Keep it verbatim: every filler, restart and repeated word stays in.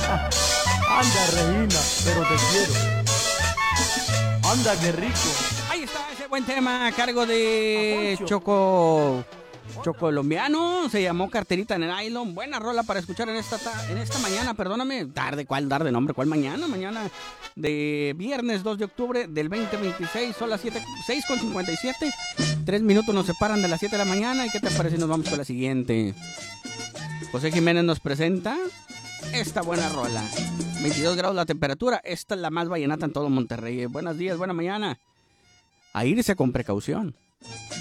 Anda, Regina, pero te quiero. Anda, qué rico. Ahí está ese buen tema a cargo de Choco Choco Colombiano. Se llamó Carterita en el Nylon. Buena rola para escuchar en esta ta- en esta mañana, perdóname. Tarde, ¿cuál dar de nombre? ¿Cuál mañana? Mañana de viernes dos de octubre del veinte veintiséis. Son las siete, seis con cincuenta y siete. Tres minutos nos separan de las siete de la mañana. ¿Y qué te parece? Nos vamos con la siguiente. José Jiménez nos presenta esta buena rola. veintidós grados la temperatura. Esta es la más vallenata en todo Monterrey. Buenos días, buena mañana. A irse con precaución.